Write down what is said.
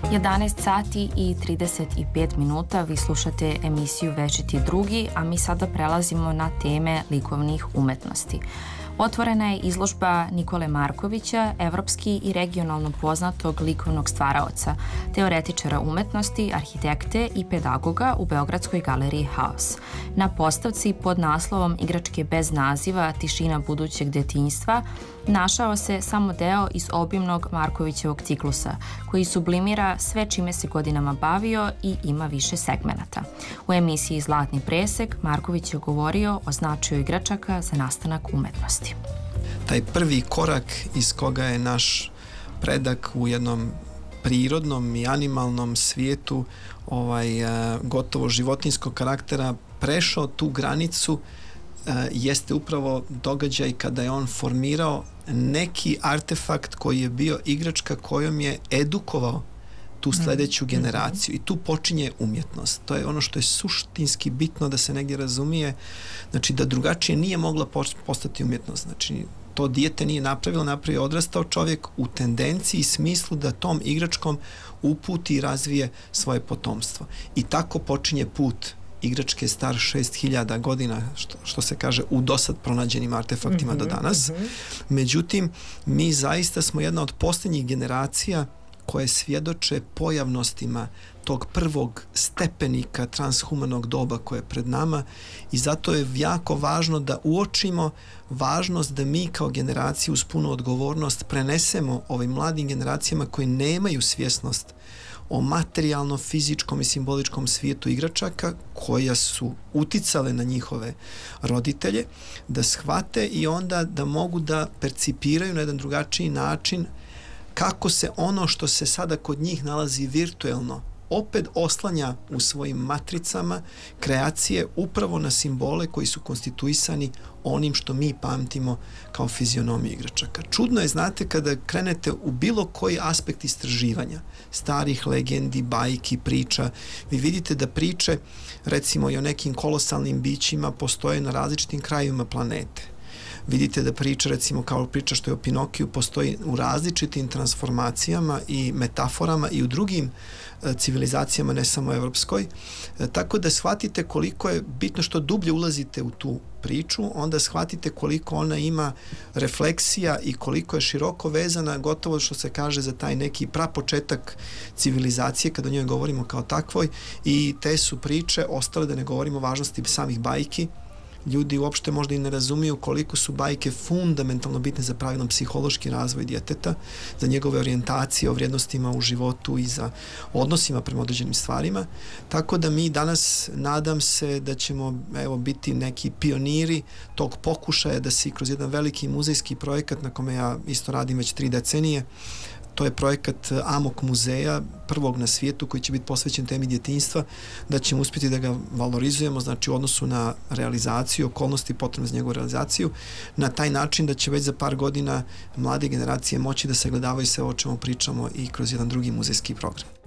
11 sati i 35 minuta vi slušate emisiju Večiti drugi, a mi sada prelazimo na teme likovnih umetnosti. Otvorena je izložba Nikole Markovića, evropski i regionalno poznatog likovnog stvaraoca, teoretičara umetnosti, arhitekte i pedagoga u Beogradskoj galeriji Haos. Na postavci pod naslovom Igračke bez naziva, tišina budućeg detinjstva, našao se samo deo iz obimnog Markovićevog ciklusa, koji sublimira sve čime se godinama bavio i ima više segmenata. U emisiji Zlatni presek Marković je govorio o značaju igračaka za nastanak umetnosti. Taj prvi korak iz koga je naš predak u jednom prirodnom i animalnom svijetu gotovo životinjskog karaktera prešao tu granicu jeste upravo događaj kada je on formirao neki artefakt koji je bio igračka kojom je edukovao tu sledeću generaciju i tu počinje umjetnost. To je ono što je suštinski bitno da se negdje razumije, znači da drugačije nije mogla postati umjetnost. Znači to dijete nije napravio odrastao čovjek u tendenciji i smislu da tom igračkom uputi i razvije svoje potomstvo. I tako počinje put igračke star 6000 godina, što se kaže, u dosad pronađenim artefaktima do danas. Međutim, mi zaista smo jedna od posljednjih generacija koje svjedoče pojavnostima tog prvog stepenika transhumanog doba koje je pred nama i zato je jako važno da uočimo važnost da mi kao generaciju uz punu odgovornost prenesemo ovim mladim generacijama koji nemaju svjesnost o materijalno, fizičkom i simboličkom svijetu igračaka koja su uticale na njihove roditelje, da shvate i onda da mogu da percipiraju na jedan drugačiji način kako se ono što se sada kod njih nalazi virtuelno opet oslanja u svojim matricama kreacije upravo na simbole koji su konstituisani onim što mi pamtimo kao fizionomiju igračaka. Čudno je, znate, kada krenete u bilo koji aspekt istraživanja starih legendi, bajki, priča, vi vidite da priče, recimo i o nekim kolosalnim bićima, postoje na različitim krajevima planete. Vidite da priča, recimo kao priča što je o Pinokiju, postoji u različitim transformacijama i metaforama i u drugim civilizacijama, ne samo evropskoj. Tako da shvatite koliko je bitno što dublje ulazite u tu priču, onda shvatite koliko ona ima refleksija i koliko je široko vezana, gotovo što se kaže za taj neki prapočetak civilizacije, kada o njoj govorimo kao takvoj, i te su priče ostale, da ne govorimo o važnosti samih bajki. Ljudi uopšte možda i ne razumiju koliko su bajke fundamentalno bitne za pravilan psihološki razvoj djeteta, za njegove orijentacije o vrijednostima u životu i za odnosima prema određenim stvarima. Tako da mi danas nadam se da ćemo biti neki pioniri tog pokušaja da se kroz jedan veliki muzejski projekat na kome ja isto radim već 3 decenije, to je projekat Amok muzeja, prvog na svijetu koji će biti posvećen temi djetinjstva, da ćemo uspjeti da ga valorizujemo, znači u odnosu na realizaciju, okolnosti potrebne za njegovu realizaciju, na taj način da će već za par godina mlade generacije moći da sagledavaju sve o čemu pričamo i kroz jedan drugi muzejski program.